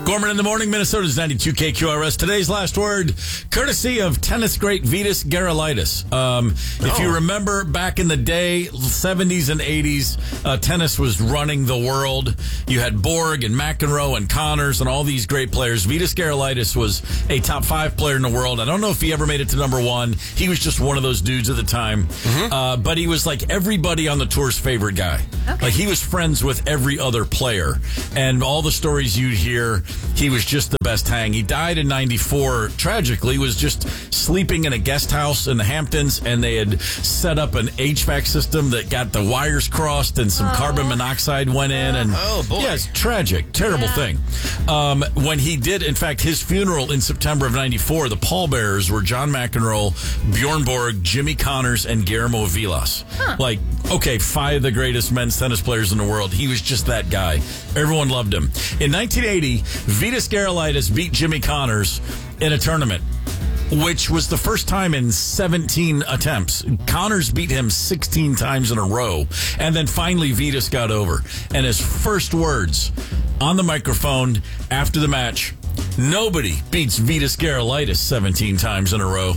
Gorman in the morning, Minnesota's 92 KQRS. Today's last word, courtesy of tennis great Vitas Gerulaitis. If you remember back in the day, 70s and 80s, tennis was running the world. You had Borg and McEnroe and Connors and all these great players. Vitas Gerulaitis was a top 5 player in the world. I don't know if he ever made it to number 1. He was just one of those dudes at the time. But he was like everybody on the tour's favorite guy. Okay. Like he was friends with every other player. And all the stories you'd hear, he was just the best hang. He died in 94. Tragically, he was just sleeping in a guest house in the Hamptons, and they had set up an HVAC system that got the wires crossed, and some carbon monoxide went in. And yeah, it's tragic, terrible thing. When he did, in fact, his funeral in September of 94, the pallbearers were John McEnroe, Bjorn Borg, Jimmy Connors, and Guillermo Vilas. Like, okay, 5 of the greatest men's tennis players in the world. He was just that guy. Everyone loved him. In 1980, Vitas Gerulaitis beat Jimmy Connors in a tournament, which was the first time in 17 attempts. Connors beat him 16 times in a row, and then finally Vitas got over. And his first words on the microphone after the match, nobody beats Vitas Gerulaitis 17 times in a row.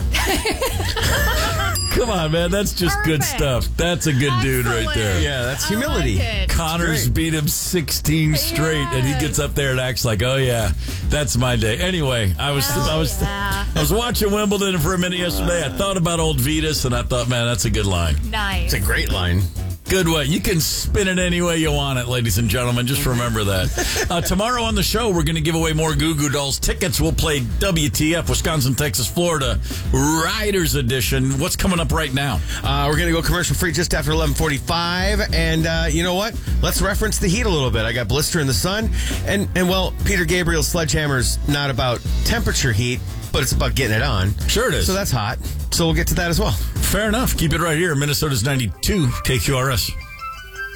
Come on, man. That's just good stuff. That's a good dude right there. Yeah, that's humility. Connors beat him 16 straight, and he gets up there and acts like, oh, yeah, that's my day. Anyway, I was watching Wimbledon for a minute yesterday. I thought about old Vitas, and I thought, man, that's a good line. Nice. It's a great line. Good way. You can spin it any way you want it, ladies and gentlemen. Just remember that. Tomorrow on the show, we're going to give away more Goo Goo Dolls tickets. We'll play WTF, Wisconsin, Texas, Florida, Riders Edition. What's coming up right now? We're going to go commercial free just after 11:45. And you know what? Let's reference the heat a little bit. I got Blister in the Sun. And well, Peter Gabriel's Sledgehammer's not about temperature heat, but it's about getting it on. Sure it is. So that's hot. So we'll get to that as well. Fair enough. Keep it right here. Minnesota's 92 KQRS.